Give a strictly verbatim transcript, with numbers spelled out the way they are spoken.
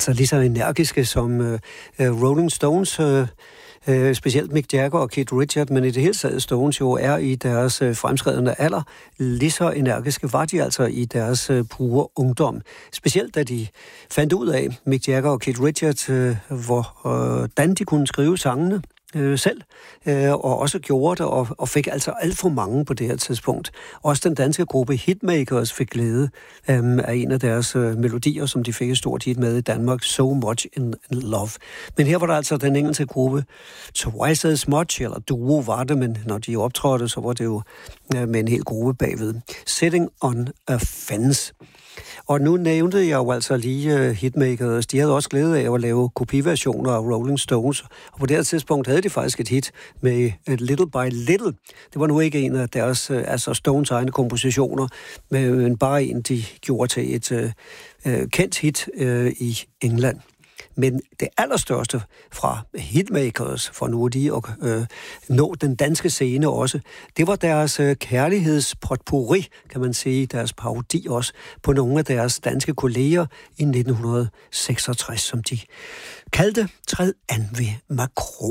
altså lige så energiske som øh, Rolling Stones, øh, øh, specielt Mick Jagger og Keith Richards, men i det hele taget Stones jo er i deres øh, fremskredende alder. Lige så energiske var de altså i deres øh, pure ungdom. Specielt da de fandt ud af, Mick Jagger og Keith Richards, øh, hvordan øh, de kunne skrive sangene øh, selv, øh, og også gjorde det, og, og fik altså alt for mange på det her tidspunkt. Også den danske gruppe Hitmakers fik glæde øh, af en af deres øh, melodier, som de fik et stort hit med i Danmark, So Much in Love. Men her var der altså den engelske gruppe Twice As Much, eller duo var det, men når de optrådte, så var det jo øh, med en hel gruppe bagved. Sitting on a Fence. Og nu nævnte jeg jo altså lige uh, Hitmakers. De havde også glæde af at lave kopiversioner af Rolling Stones. Og på det her tidspunkt havde de faktisk et hit med uh, Little by Little. Det var nu ikke en af deres, uh, altså Stones egne kompositioner, men bare en, de gjorde til et uh, uh, kendt hit uh, i England. Men det allerstørste fra Hitmakers, for nu de at øh, nå den danske scene også, det var deres øh, kærlighedspotpourri, kan man sige, deres parodi også, på nogle af deres danske kolleger i nitten seksogtres, som de kaldte Træd an ved Macron.